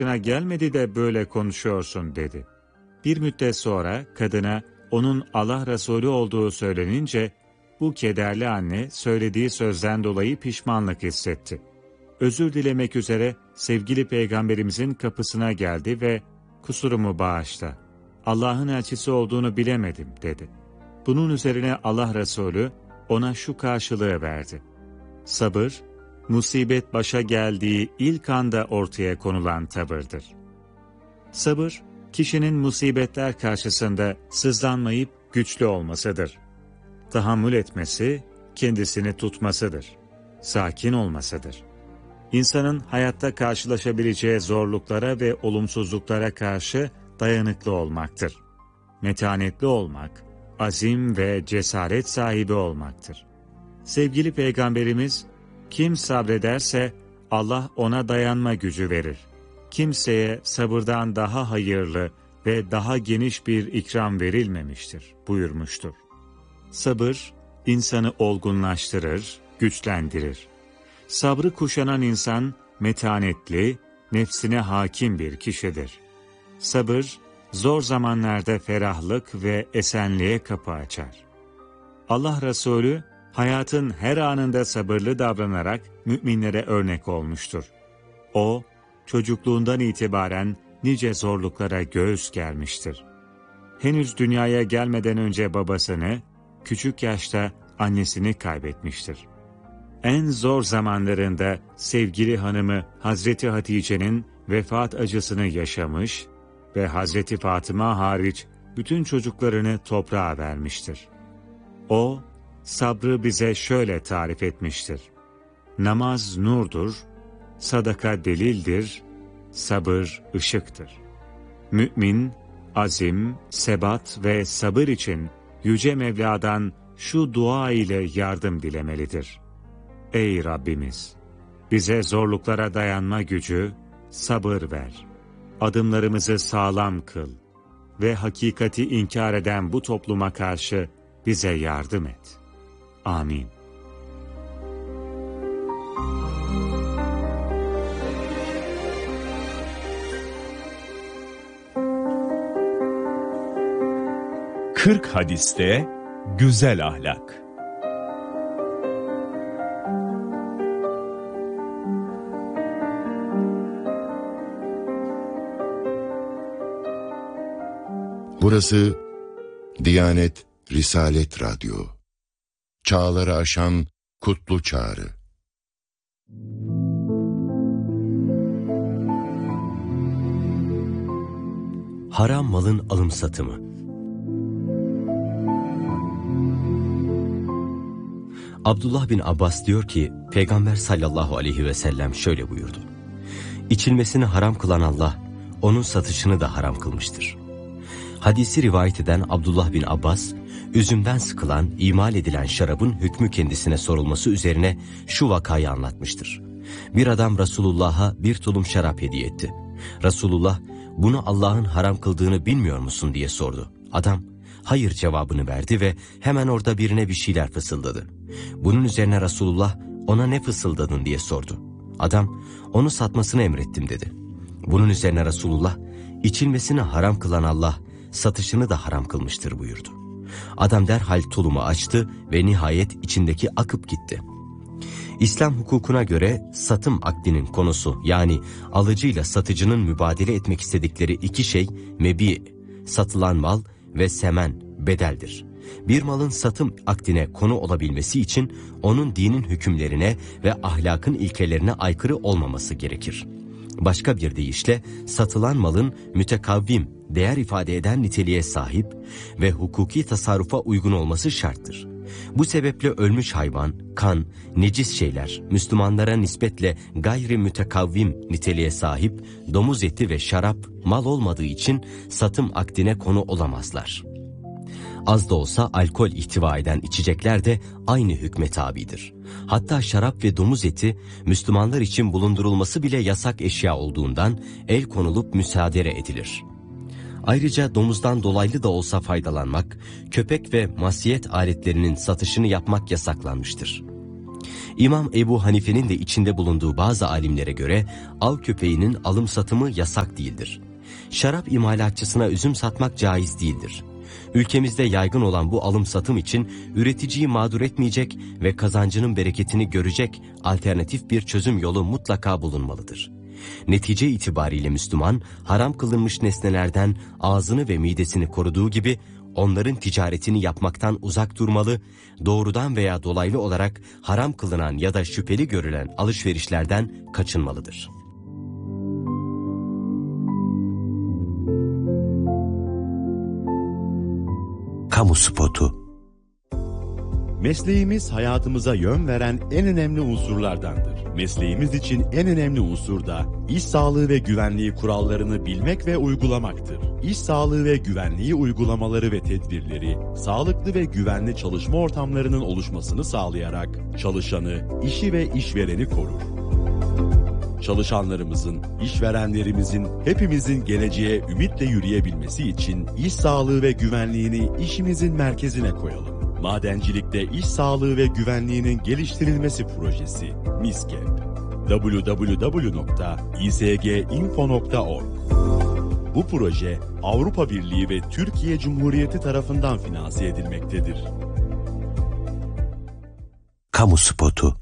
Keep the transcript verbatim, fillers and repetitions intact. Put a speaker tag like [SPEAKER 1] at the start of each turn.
[SPEAKER 1] gelmedi de böyle konuşuyorsun dedi. Bir müddet sonra kadına onun Allah Resulü olduğu söylenince bu kederli anne söylediği sözden dolayı pişmanlık hissetti. Özür dilemek üzere sevgili peygamberimizin kapısına geldi ve kusurumu bağışla, Allah'ın elçisi olduğunu bilemedim dedi. Bunun üzerine Allah Resulü ona şu karşılığı verdi. Sabır, musibet başa geldiği ilk anda ortaya konulan tavırdır. Sabır, kişinin musibetler karşısında sızlanmayıp güçlü olmasıdır. Tahammül etmesi, kendisini tutmasıdır. Sakin olmasıdır. İnsanın hayatta karşılaşabileceği zorluklara ve olumsuzluklara karşı dayanıklı olmaktır. Metanetli olmak, azim ve cesaret sahibi olmaktır. Sevgili Peygamberimiz, kim sabrederse Allah ona dayanma gücü verir. Kimseye sabırdan daha hayırlı ve daha geniş bir ikram verilmemiştir buyurmuştur. Sabır, insanı olgunlaştırır, güçlendirir. Sabrı kuşanan insan, metanetli, nefsine hakim bir kişidir. Sabır, zor zamanlarda ferahlık ve esenliğe kapı açar. Allah Resulü, hayatın her anında sabırlı davranarak müminlere örnek olmuştur. O, çocukluğundan itibaren nice zorluklara göğüs germiştir. Henüz dünyaya gelmeden önce babasını, küçük yaşta annesini kaybetmiştir. En zor zamanlarında sevgili hanımı Hazreti Hatice'nin vefat acısını yaşamış ve Hazreti Fatıma hariç bütün çocuklarını toprağa vermiştir. O, sabrı bize şöyle tarif etmiştir. Namaz nurdur, sadaka delildir, sabır ışıktır. Mümin, azim, sebat ve sabır için Yüce Mevla'dan şu dua ile yardım dilemelidir. Ey Rabbimiz! Bize zorluklara dayanma gücü, sabır ver. Adımlarımızı sağlam kıl ve hakikati inkar eden bu topluma karşı bize yardım et. Amin.
[SPEAKER 2] Kırk hadiste güzel ahlak.
[SPEAKER 3] Burası Diyanet Risalet Radyo. Çağları aşan kutlu çağrı.
[SPEAKER 4] Haram malın alım satımı. Abdullah bin Abbas diyor ki, Peygamber sallallahu aleyhi ve sellem şöyle buyurdu. İçilmesini haram kılan Allah, onun satışını da haram kılmıştır. Hadisi rivayet eden Abdullah bin Abbas, üzümden sıkılan, imal edilen şarabın hükmü kendisine sorulması üzerine şu vakayı anlatmıştır. Bir adam Resulullah'a bir tulum şarap hediye etti. Resulullah, bunu Allah'ın haram kıldığını bilmiyor musun diye sordu. Adam, hayır cevabını verdi ve hemen orada birine bir şeyler fısıldadı. Bunun üzerine Resulullah, ona ne fısıldadın diye sordu. Adam, onu satmasını emrettim dedi. Bunun üzerine Resulullah, içilmesini haram kılan Allah, satışını da haram kılmıştır buyurdu. Adam derhal tulumu açtı ve nihayet içindeki akıp gitti. İslam hukukuna göre satım akdinin konusu, yani alıcıyla satıcının mübadele etmek istedikleri iki şey mebi, satılan mal ve semen, bedeldir. Bir malın satım akdine konu olabilmesi için onun dinin hükümlerine ve ahlakın ilkelerine aykırı olmaması gerekir. Başka bir deyişle satılan malın mütekavvim, değer ifade eden niteliğe sahip ve hukuki tasarrufa uygun olması şarttır. Bu sebeple ölmüş hayvan, kan, necis şeyler, Müslümanlara nispetle gayri mütekavvim niteliğe sahip domuz eti ve şarap mal olmadığı için satım akdine konu olamazlar. Az da olsa alkol ihtiva eden içecekler de aynı hükme tabidir. Hatta şarap ve domuz eti Müslümanlar için bulundurulması bile yasak eşya olduğundan el konulup müsaade edilir. Ayrıca domuzdan dolaylı da olsa faydalanmak, köpek ve masiyet aletlerinin satışını yapmak yasaklanmıştır. İmam Ebu Hanife'nin de içinde bulunduğu bazı alimlere göre av köpeğinin alım satımı yasak değildir. Şarap imalatçısına üzüm satmak caiz değildir. Ülkemizde yaygın olan bu alım satım için üreticiyi mağdur etmeyecek ve kazancının bereketini görecek alternatif bir çözüm yolu mutlaka bulunmalıdır. Netice itibariyle Müslüman, haram kılınmış nesnelerden ağzını ve midesini koruduğu gibi onların ticaretini yapmaktan uzak durmalı, doğrudan veya dolaylı olarak haram kılınan ya da şüpheli görülen alışverişlerden kaçınmalıdır.
[SPEAKER 5] Kamu spotu.
[SPEAKER 6] Mesleğimiz hayatımıza yön veren en önemli unsurlardandır. Mesleğimiz için en önemli unsur da iş sağlığı ve güvenliği kurallarını bilmek ve uygulamaktır. İş sağlığı ve güvenliği uygulamaları ve tedbirleri, sağlıklı ve güvenli çalışma ortamlarının oluşmasını sağlayarak çalışanı, işi ve işvereni korur. Çalışanlarımızın, işverenlerimizin, hepimizin geleceğe ümitle yürüyebilmesi için iş sağlığı ve güvenliğini işimizin merkezine koyalım. Madencilikte iş sağlığı ve güvenliğinin geliştirilmesi projesi MİSKEP. double-u double-u double-u nokta i s g info nokta org. Bu proje Avrupa Birliği ve Türkiye Cumhuriyeti tarafından finanse edilmektedir.
[SPEAKER 5] Kamu spotu.